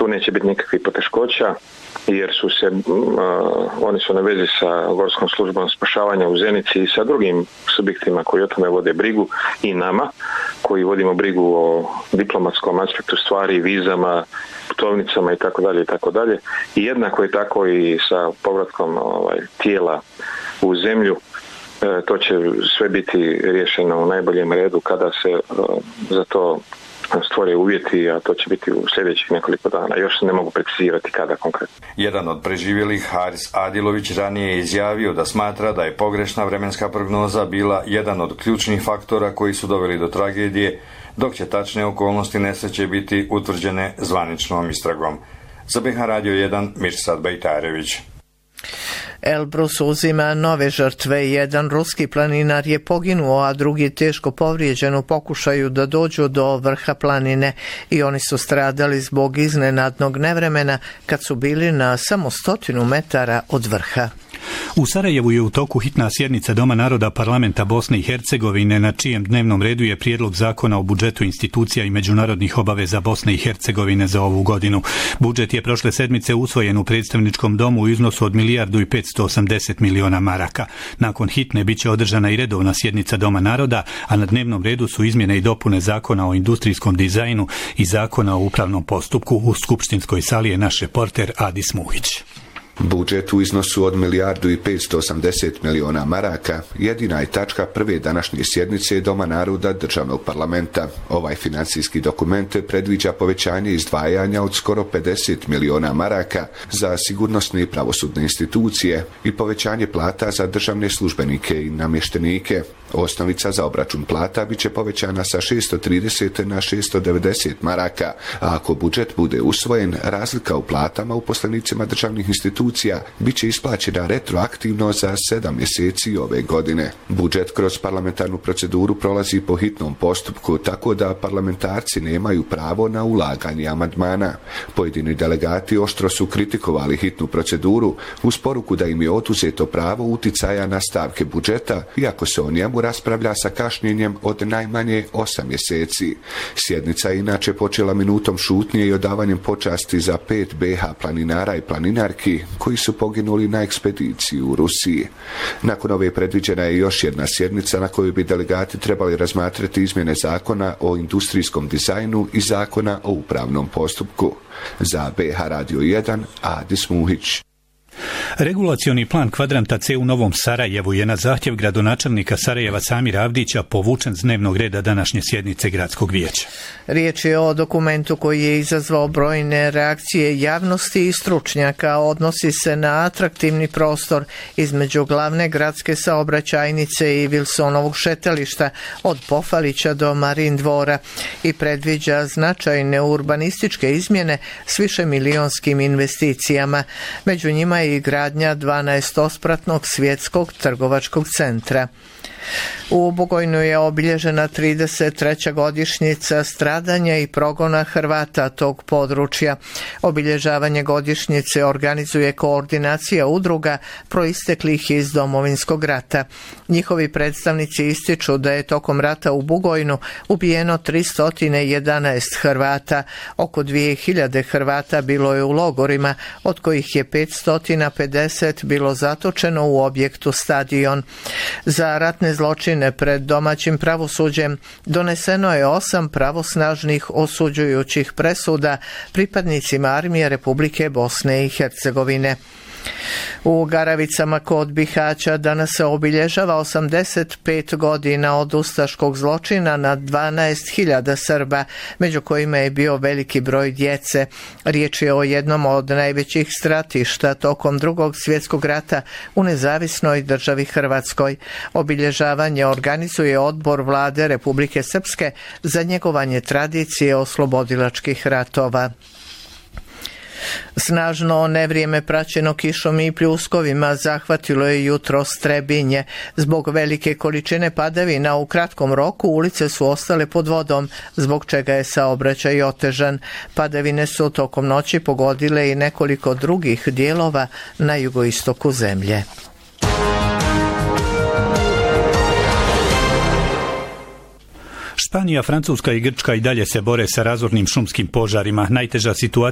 tu neće biti nikakvih poteškoća jer su se, oni su na vezi sa Gorskom službom spašavanja u Zenici i sa drugim subjektima koji o tome vode brigu i nama koji vodimo brigu o diplomatskom aspektu stvari, vizama, putovnicama i tako dalje. I jednako je tako i sa povratkom tijela u zemlju. To će sve biti riješeno u najboljem redu kada se za to stvore uvjeti, a to će biti u sljedećih nekoliko dana. Još ne mogu precizirati kada konkretno. Jedan od preživjelih, Haris Adilović, ranije je izjavio da smatra da je pogrešna vremenska prognoza bila jedan od ključnih faktora koji su doveli do tragedije, dok će tačne okolnosti nesreće biti utvrđene zvaničnom istragom. Za BiH Radio 1, Mirsad Bajtarević. Elbrus uzima nove žrtve. Jedan ruski planinar je poginuo, a drugi teško povrijeđen u pokušaju da dođu do vrha planine i oni su stradali zbog iznenadnog nevremena kad su bili na samo 100 metara od vrha. U Sarajevu je u toku hitna sjednica Doma naroda Parlamenta Bosne i Hercegovine, na čijem dnevnom redu je prijedlog zakona o budžetu institucija i međunarodnih obaveza Bosne i Hercegovine za ovu godinu. Budžet je prošle sedmice usvojen u predstavničkom domu u iznosu od 1.580 miliona maraka. Nakon hitne biće održana i redovna sjednica Doma naroda, a na dnevnom redu su izmjene i dopune zakona o industrijskom dizajnu i zakona o upravnom postupku. U skupštinskoj sali je naš reporter Adis Muhić. Budžet u iznosu od 1.580 miliona maraka jedina je tačka prve današnje sjednice Doma naroda državnog parlamenta. Ovaj financijski dokument predviđa povećanje izdvajanja od skoro 50 miliona maraka za sigurnosne i pravosudne institucije i povećanje plata za državne službenike i namještenike. Osnovica za obračun plata biće povećana sa 630 na 690 maraka, a ako budžet bude usvojen, razlika u platama uposlenicima državnih institucija bit će isplaćena retroaktivno za 7 mjeseci ove godine. Budžet kroz parlamentarnu proceduru prolazi po hitnom postupku, tako da parlamentarci nemaju pravo na ulaganje amandmana. Pojedini delegati oštro su kritikovali hitnu proceduru uz poruku da im je oduzeto pravo uticaja na stavke budžeta, iako se o njemu raspravlja sa kašnjenjem od najmanje 8 mjeseci. Sjednica je inače počela minutom šutnje i odavanjem počasti za 5 BH planinara i planinarki koji su poginuli na ekspediciji u Rusiji. Nakon ove predviđena je još jedna sjednica na kojoj bi delegati trebali razmatrati izmjene zakona o industrijskom dizajnu i zakona o upravnom postupku. Za BH Radio 1, Adis Muhić. Regulacioni plan kvadranta C u Novom Sarajevu je na zahtjev gradonačelnika Sarajeva Samira Avdića povučen s dnevnog reda današnje sjednice gradskog vijeća. Riječ je o dokumentu koji je izazvao brojne reakcije javnosti i stručnjaka. Odnosi se na atraktivni prostor između glavne gradske saobraćajnice i Wilsonovog šetališta od Pofalića do Marin dvora i predviđa značajne urbanističke izmjene s višemilijonskim investicijama. Među njima je i gradnja 12-spratnog svjetskog trgovačkog centra. U Bugojnu je obilježena 33. godišnjica stradanja i progona Hrvata tog područja. Obilježavanje godišnjice organizuje koordinacija udruga proisteklih iz Domovinskog rata. Njihovi predstavnici ističu da je tokom rata u Bugojnu ubijeno 311 Hrvata. Oko 2000 Hrvata bilo je u logorima, od kojih je 550 bilo zatočeno u objektu Stadion. Za ratne zločine pred domaćim pravosuđem doneseno je 8 pravosnažnih osuđujućih presuda pripadnicima Armije Republike Bosne i Hercegovine. U Garavicama kod Bihaća danas se obilježava 85 godina od ustaškog zločina na 12.000 Srba, među kojima je bio veliki broj djece. Riječ je o jednom od najvećih stratišta tokom Drugog svjetskog rata u nezavisnoj državi Hrvatskoj. Obilježavanje organizuje Odbor Vlade Republike Srpske za njegovanje tradicije oslobodilačkih ratova. Snažno nevrijeme praćeno kišom i pljuskovima zahvatilo je jutros Trebinje. Zbog velike količine padavina u kratkom roku ulice su ostale pod vodom, zbog čega je saobraćaj otežan. Padavine su tokom noći pogodile i nekoliko drugih dijelova na jugoistoku zemlje. Španija, Francuska i Grčka i dalje se bore sa razornim šumskim požarima. Najteža situacija